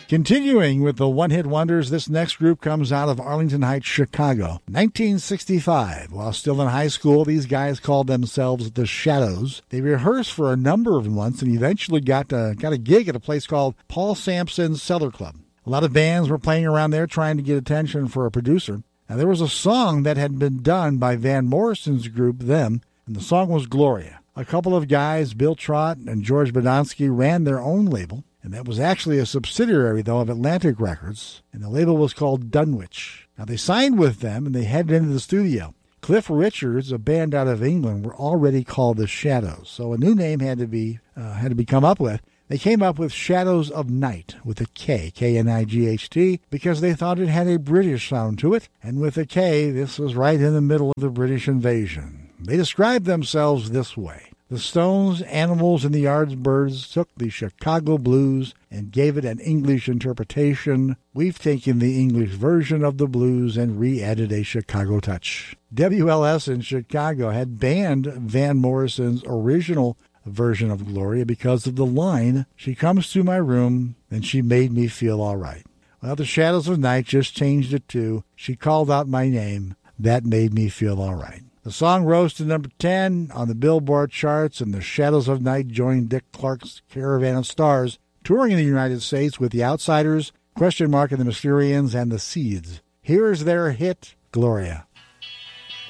Continuing with the one-hit wonders, this next group comes out of Arlington Heights, Chicago. 1965. While still in high school, these guys called themselves the Shadows. They rehearsed for a number of months and eventually got a gig at a place called Paul Sampson's Cellar Club. A lot of bands were playing around there trying to get attention for a producer. Now, there was a song that had been done by Van Morrison's group, Them, and the song was Gloria. A couple of guys, Bill Trott and George Badonsky, ran their own label. And that was actually a subsidiary, though, of Atlantic Records, and the label was called Dunwich. Now, they signed with them, and they headed into the studio. Cliff Richards, a band out of England, were already called the Shadows, so a new name had to be come up with. They came up with Shadows of Night, with a K, K-N-I-G-H-T, because they thought it had a British sound to it, and with a K, this was right in the middle of the British invasion. They described themselves this way. The Stones, Animals, and the Yardbirds took the Chicago blues and gave it an English interpretation. We've taken the English version of the blues and re-added a Chicago touch. WLS in Chicago had banned Van Morrison's original version of Gloria because of the line, "She comes to my room and she made me feel all right." Well, the Shadows of Night just changed it to "She called out my name, that made me feel all right." The song rose to number 10 on the Billboard charts, and the Shadows of Night joined Dick Clark's caravan of stars, touring in the United States with the Outsiders, Question Mark and the Mysterians, and the Seeds. Here's their hit, Gloria.